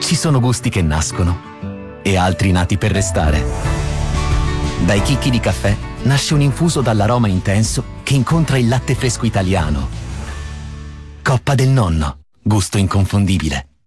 Ci sono gusti che nascono e altri nati per restare. Dai chicchi di caffè nasce un infuso dall'aroma intenso che incontra il latte fresco italiano. Coppa del Nonno, gusto inconfondibile.